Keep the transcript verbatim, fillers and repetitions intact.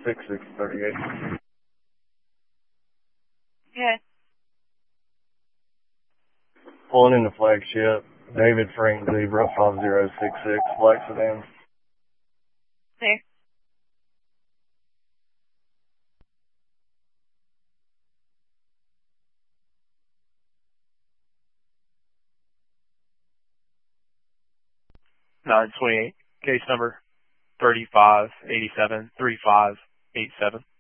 six six three eight. Okay. Pulling into flagship, David Frank Zebra five zero six six, black sedan. There. nine twenty-eight, case number thirty-five eighty-seven, thirty-five eighty-seven.